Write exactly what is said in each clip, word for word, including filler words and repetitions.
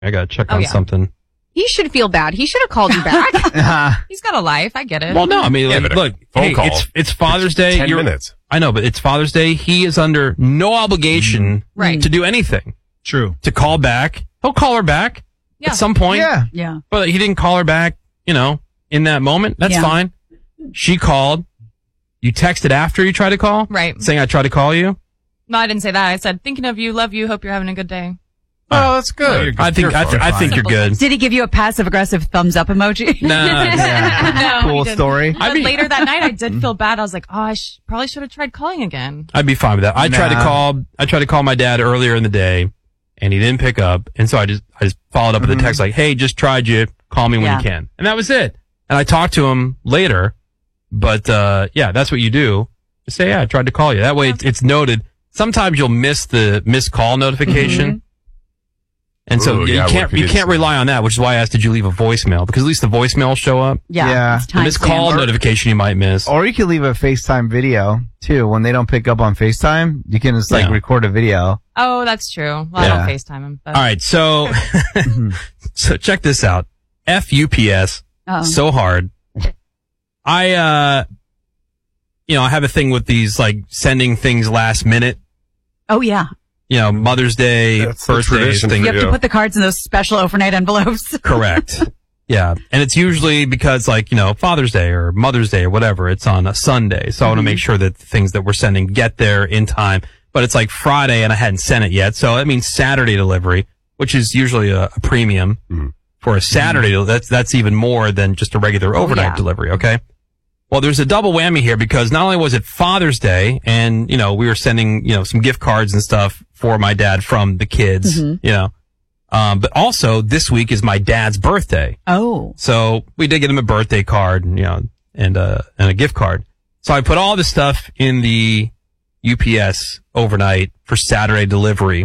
I got to check Oh, on yeah. something. He should feel bad. He should have called you back. He's got a life. I get it. Well, no, I mean, Yeah, like, but a look, phone hey, call. it's it's Father's Day. ten You're- minutes. I know, but it's Father's Day. He is under no obligation Right. to do anything. True. To call back. He'll call her back Yeah. at some point. Yeah. Yeah. But he didn't call her back, you know, in that moment. That's Yeah. fine. She called. You texted after you tried to call? Right. Saying I tried to call you? No, I didn't say that. I said, thinking of you, love you, hope you're having a good day. Oh, that's good. you're good. I think I, th- I think you're good. Did he give you a passive aggressive thumbs up emoji? Nah, No, Cool he didn't. story. But later that night, I did feel bad. I was like, oh, I sh- probably should have tried calling again. I'd be fine with that. I tried to Nah. call. I tried to call my dad earlier in the day, and he didn't pick up. And so I just I just followed up with a text like, "Hey, just tried you. Call me when Yeah. you can." And that was it. And I talked to him later, but uh yeah, that's what you do. Just say, "Yeah, I tried to call you." That way, it's, it's noted. Sometimes you'll miss the missed call notification. And so Ooh, you yeah, what can't if you you didn't can't see rely on that, which is why I asked, did you leave a voicemail? Because at least the voicemail will show up. Yeah. Yeah. It's The time missed call stamp. notification you might miss. Or you can leave a FaceTime video too. When they don't pick up on FaceTime, you can just like Yeah. record a video. Oh, that's true. Well, Yeah. I don't FaceTime him. But All right, so so check this out. F U P S. Uh-oh. So hard. I uh you know, I have a thing with these like sending things last minute. Oh, yeah. You know, Mother's Day, That's the birthdays, tradition things. You have Yeah. to put the cards in those special overnight envelopes. Correct. Yeah. And it's usually because like, you know, Father's Day or Mother's Day or whatever, it's on a Sunday. So I want to make sure that the things that we're sending get there in time. But it's like Friday and I hadn't sent it yet. So that means Saturday delivery, which is usually a, a premium for a Saturday. That's, that's even more than just a regular overnight yeah. delivery. Okay. Well, there's a double whammy here because not only was it Father's Day and, you know, we were sending, you know, some gift cards and stuff for my dad from the kids, you know, um, but also this week is my dad's birthday. Oh. So we did get him a birthday card, and, you know, and uh and a gift card. So I put all this stuff in the U P S overnight for Saturday delivery.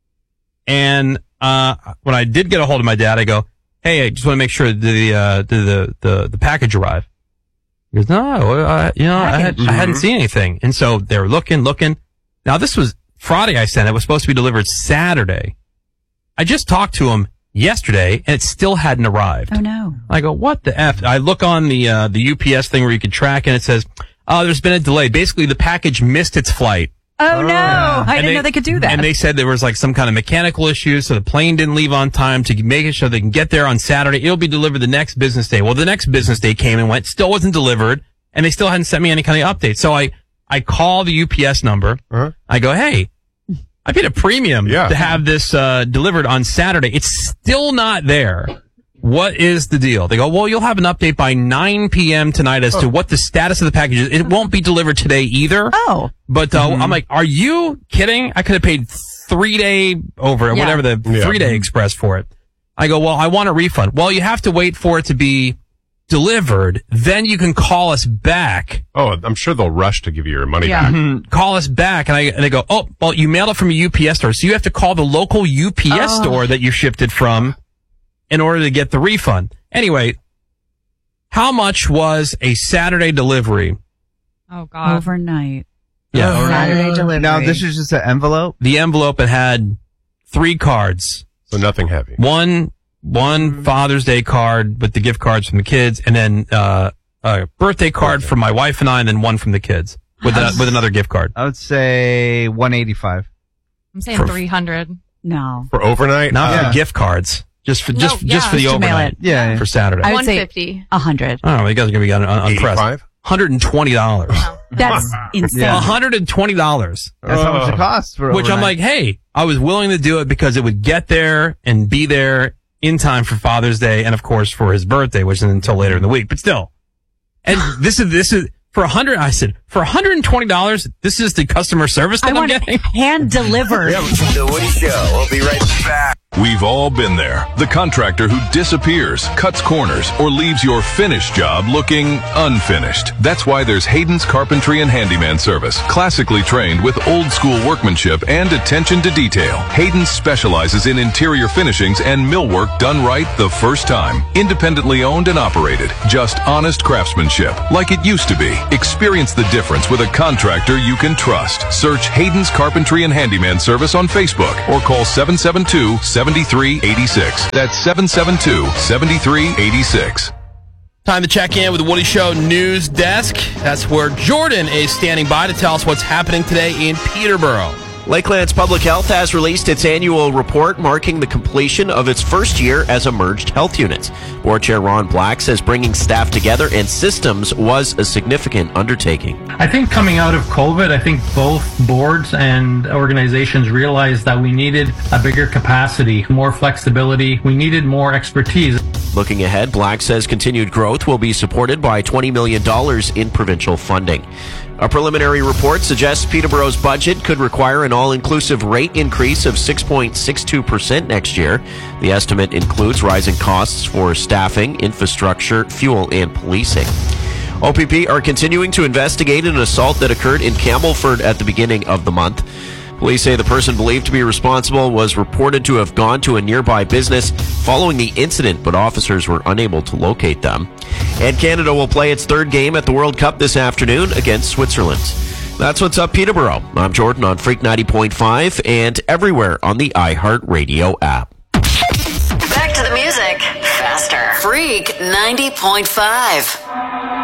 And uh when I did get a hold of my dad, I go, "Hey, I just want to make sure the uh did the the the package arrive." He goes, "No, uh, you know, I, had, I hadn't seen anything." And so they were looking, looking. Now this was Friday. I sent it. It was supposed to be delivered Saturday. I just talked to him yesterday, and it still hadn't arrived. Oh, no. I go, what the F? I look on the, uh, the U P S thing where you can track and it says, oh, there's been a delay. Basically, the package missed its flight. Oh, no. I And didn't know they could do that. And they said there was like some kind of mechanical issue, so the plane didn't leave on time to make it sure they can get there on Saturday. It'll be delivered the next business day. Well, the next business day came and went, still wasn't delivered, and they still hadn't sent me any kind of update. So I, I call the U P S number. Uh-huh. I go, hey, I paid a premium Yeah. to have this uh, delivered on Saturday. It's still not there. What is the deal? They go, well, you'll have an update by nine p.m. tonight as to what the status of the package is. It won't be delivered today either. Oh. But uh, I'm like, are you kidding? I could have paid three day over, Yeah. whatever the Yeah. three day express for it. I go, well, I want a refund. Well, you have to wait for it to be delivered. Then you can call us back. Oh, I'm sure they'll rush to give you your money Yeah. back. Mhm. Call us back. And I, and they go, oh, well, you mailed it from a U P S store. So you have to call the local U P S Oh. store that you shipped it from in order to get the refund. Anyway, how much was a Saturday delivery? oh, God. Overnight. Yeah. Saturday delivery. Now this is just an envelope. The envelope, it had three cards. So nothing heavy. One, one Father's Day card with the gift cards from the kids, and then, uh, a birthday card from my wife and I, and then one from the kids with a, with another gift card. I would say one eighty-five. I'm saying For- three hundred. No. For overnight? Not Yeah. for gift cards. Just for, just, yeah, just for the just to mail overnight. it. Yeah. For Saturday. I would say one fifty. a hundred. I don't know. You guys are going to be un- un- unpressed. eighty-five? one hundred twenty dollars. That's insane. Yeah. one hundred twenty dollars. That's how much it costs for Which I'm overnight. like, hey, I was willing to do it because it would get there and be there in time for Father's Day and of course for his birthday, which isn't until later in the week, but still. And this is, this is, for a hundred, I said, for one hundred twenty dollars, this is the customer service that I I'm want it getting? hand delivered. The Woody Show. We'll be right back. We've all been there. The contractor who disappears, cuts corners, or leaves your finished job looking unfinished. That's why there's Hayden's Carpentry and Handyman Service. Classically trained with old school workmanship and attention to detail. Hayden's specializes in interior finishings and millwork done right the first time. Independently owned and operated. Just honest craftsmanship, like it used to be. Experience the difference with a contractor you can trust. Search Hayden's Carpentry and Handyman Service on Facebook or call seven seven two, seven three eight six. That's seven seven two, seven three eight six. Time to check in with the Woody Show News Desk. That's where Jordan is standing by to tell us what's happening today in Peterborough. Lakelands Public Health has released its annual report marking the completion of its first year as a merged health unit. Board Chair Ron Black says bringing staff together and systems was a significant undertaking. I think coming out of COVID, I think both boards and organizations realized that we needed a bigger capacity, more flexibility. We needed more expertise. Looking ahead, Black says continued growth will be supported by twenty million dollars in provincial funding. A preliminary report suggests Peterborough's budget could require an all-inclusive rate increase of six point six two percent next year. The estimate includes rising costs for staffing, infrastructure, fuel, and policing. O P P are continuing to investigate an assault that occurred in Campbellford at the beginning of the month. Police say the person believed to be responsible was reported to have gone to a nearby business following the incident, but officers were unable to locate them. And Canada will play its third game at the World Cup this afternoon against Switzerland. That's what's up, Peterborough. I'm Jordan on Freak ninety point five and everywhere on the iHeartRadio app. Back to the music. Faster. Freak ninety point five.